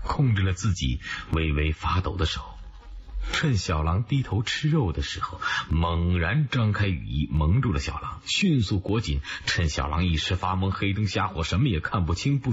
控制了自己微微发抖的手，趁小狼低头吃肉的时候，猛然张开羽翼蒙住了小狼，迅速裹紧，趁小狼一时发懵，黑灯瞎火，什么也看不清，不